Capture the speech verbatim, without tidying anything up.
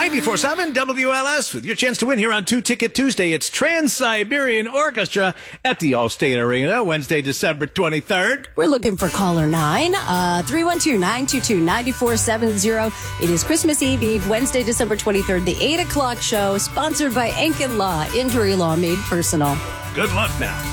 ninety-four seven W L S with your chance to win here on Two Ticket Tuesday. It's Trans-Siberian Orchestra at the Allstate Arena, Wednesday, December twenty-third. We're looking for caller nine, uh, three one two, nine two two, nine four seven zero. It is Christmas Eve, Eve, Wednesday, December twenty-third, the eight o'clock show, sponsored by Enkin Law, injury law made personal. Good luck now.